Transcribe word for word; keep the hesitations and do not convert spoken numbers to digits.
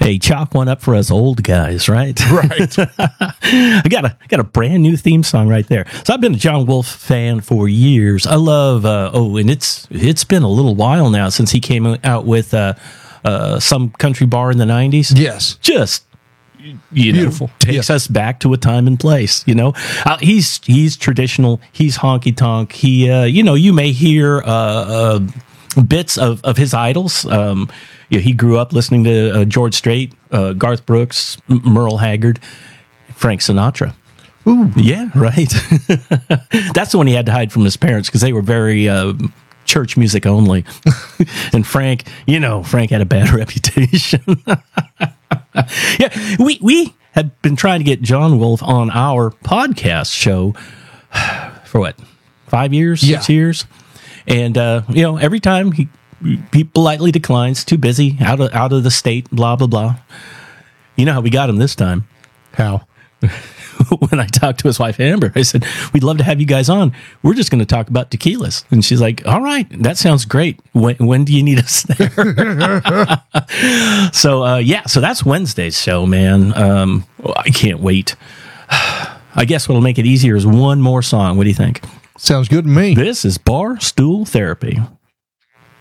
Hey, chalk one up for us old guys, right? Right. I got a got a brand new theme song right there. So I've been a John Wolfe fan for years. I love uh, oh, and it's it's been a little while now since he came out with uh, uh, Some Country Bar in the nineties. Yes. Just you Beautiful. know, takes Yeah. us back to a time and place. You know, uh, he's he's traditional. He's honky tonk. He uh, you know, you may hear uh, uh, bits of, of his idols. Um, you know, he grew up listening to uh, George Strait, uh, Garth Brooks, M- Merle Haggard, Frank Sinatra. Ooh. Yeah, right. That's the one he had to hide from his parents because they were very uh, church music only. And Frank, you know, Frank had a bad reputation. Yeah, we we have been trying to get John Wolfe on our podcast show for what, five years, Yeah. six years, and uh, you know, every time he he politely declines, too busy, out of out of the state, blah blah blah. You know how we got him this time? How? When I talked to his wife Amber, I said, "We'd love to have you guys on. We're just going to talk about tequilas." And she's like, "All right, that sounds great. When when do you need us there?" So uh, yeah, so that's Wednesday's show, man. Um, I can't wait. I guess what'll make it easier is one more song. What do you think? Sounds good to me. This is Bar Stool Therapy.